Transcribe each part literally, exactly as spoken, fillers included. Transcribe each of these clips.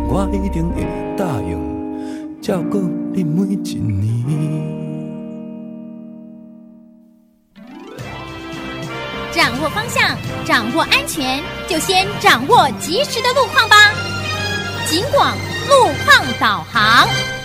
我一定会答应照顾你每一年。 掌握方向，掌握安全，就先掌握及时的路况吧。警广路况导航。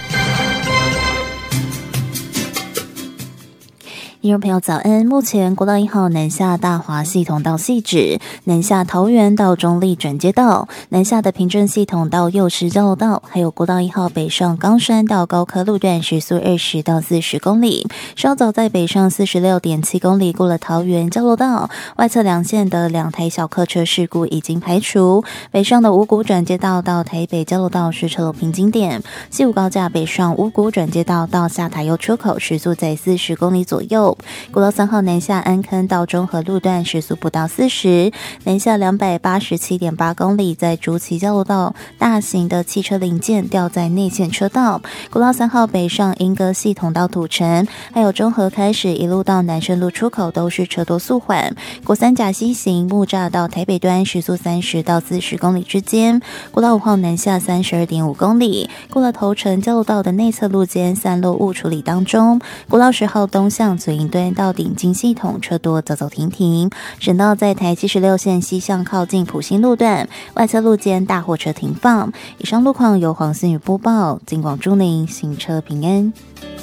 听众朋友早安，目前国道一号南下大华系统到汐止，南下桃园到中立转接道，南下的平镇系统到右石交流道，还有国道一号北上冈山到高科路段时速二十到四十公里。稍早在北上四十六点七公里过了桃园交流道，外侧两线的两台小客车事故已经排除。北上的五股转接道到台北交流道是车流平均点，西武高架北上五股转接道到下塔悠出口时速在四十公里左右。国道三号南下安坑到中和路段时速不到四十，南下两百八十七点八公里，在竹崎交流道大型的汽车零件掉在内线车道。国道三号北上莺歌系统到土城，还有中和开始一路到南深路出口都是车多速缓。国三甲西行木栅到台北端时速三十到四十公里之间。国道五号南下三十二点五公里，过了头城交流道的内侧路间散落物处理当中。国道十号东向左营端到顶金系统车多走走停停，省道在台七十六线西向靠近埔心路段外侧路间大货车停放。以上路况由黄思雨播报，警广祝您行车平安。